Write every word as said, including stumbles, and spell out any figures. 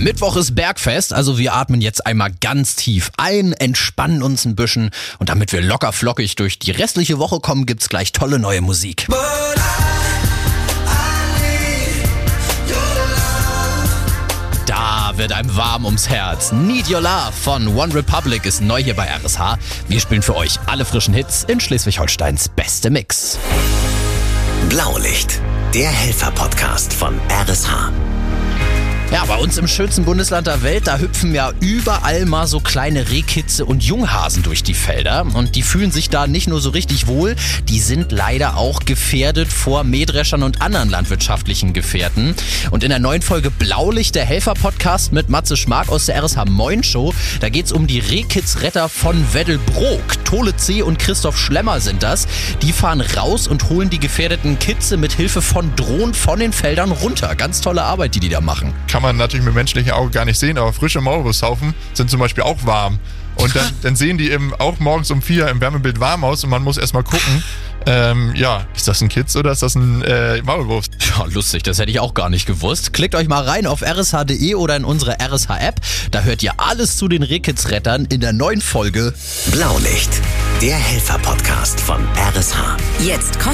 Mittwoch ist Bergfest, also wir atmen jetzt einmal ganz tief ein, entspannen uns ein bisschen und damit wir locker flockig durch die restliche Woche kommen, gibt's gleich tolle neue Musik. Da wird einem warm ums Herz. Need Your Love von One Republic ist neu hier bei R S H. Wir spielen für euch alle frischen Hits in Schleswig-Holsteins beste Mix. Blaulicht, der Helfer-Podcast von R S H. Ja, bei uns im schönsten Bundesland der Welt, da hüpfen ja überall mal so kleine Rehkitze und Junghasen durch die Felder. Und die fühlen sich da nicht nur so richtig wohl, die sind leider auch gefährdet vor Mähdreschern und anderen landwirtschaftlichen Gefährten. Und in der neuen Folge Blaulicht, der Helfer-Podcast mit Matze Schmark aus der R S H Moin Show, da geht's um die Rehkitzretter von Weddelbrook. Tole C. und Christoph Schlemmer sind das. Die fahren raus und holen die gefährdeten Kitze mit Hilfe von Drohnen von den Feldern runter. Ganz tolle Arbeit, die die da machen. Kann man natürlich mit menschlichem Auge gar nicht sehen, aber frische Maulwurfshaufen sind zum Beispiel auch warm. Und dann, dann sehen die eben auch morgens um vier im Wärmebild warm aus und man muss erstmal gucken, ähm, ja, ist das ein Kitz oder ist das ein äh, Maulwurf? Ja, lustig, das hätte ich auch gar nicht gewusst. Klickt euch mal rein auf r s h punkt d e oder in unsere R S H-App. Da hört ihr alles zu den Rehkitzrettern in der neuen Folge Blaulicht, der Helfer-Podcast von R S H. Jetzt kostenlos